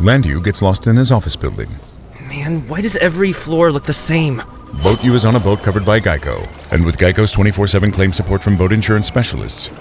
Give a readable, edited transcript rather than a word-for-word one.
Landu gets lost in his office building. Man, why does every floor look the same? Boat U is on a boat covered by Geico, and with Geico's 24/7 claim support from boat insurance specialists,